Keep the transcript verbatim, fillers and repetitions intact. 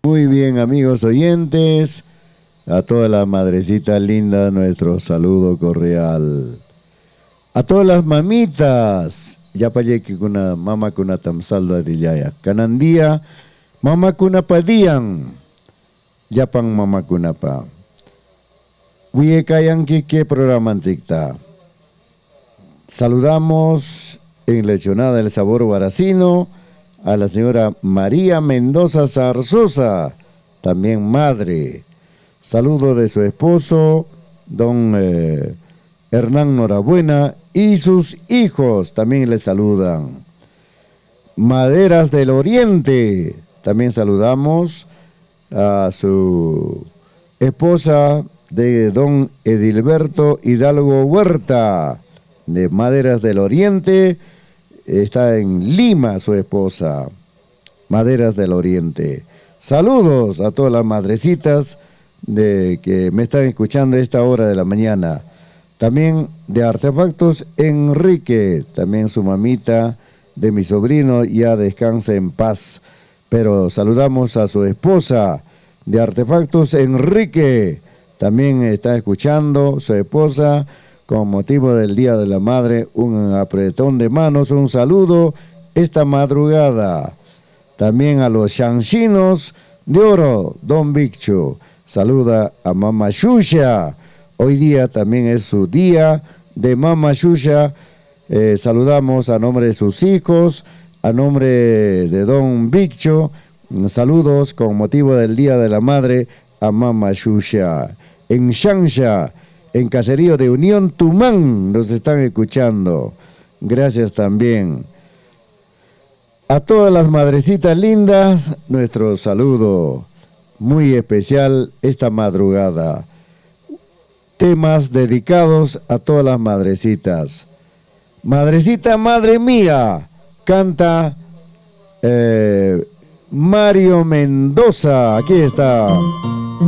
Muy bien, amigos oyentes, a todas las madrecitas lindas, nuestro saludo cordial. A todas las mamitas, ya que kuna mama kuna tamsalda dilaya. Kanandía, mama kuna padian, yapang mama kuna pa. Wiye kayang kike programa zikta. Saludamos en Lechonada del Sabor Baracino a la señora María Mendoza Zarzosa, también madre. Saludo de su esposo, don eh, Hernán Norabuena, y sus hijos también le saludan. Maderas del Oriente, también saludamos a su esposa de don Edilberto Hidalgo Huerta, de Maderas del Oriente. Está en Lima su esposa, Maderas del Oriente. Saludos a todas las madrecitas de que me están escuchando a esta hora de la mañana. También de Artefactos Enrique, también su mamita de mi sobrino, ya descansa en paz. Pero saludamos a su esposa de Artefactos Enrique, también está escuchando su esposa. Con motivo del Día de la Madre, un apretón de manos, un saludo esta madrugada. También a los chanchinos de oro, don Viccho, saluda a Mama Xuxa. Hoy día también es su día de Mama Xuxa. Eh, saludamos a nombre de sus hijos, a nombre de don Viccho. Saludos con motivo del Día de la Madre a Mama Xuxa. En Xanxa, en Caserío de Unión Tumán, nos están escuchando. Gracias también. A todas las madrecitas lindas, nuestro saludo muy especial esta madrugada. Temas dedicados a todas las madrecitas. Madrecita, madre mía, canta eh, Mario Mendoza. Aquí está.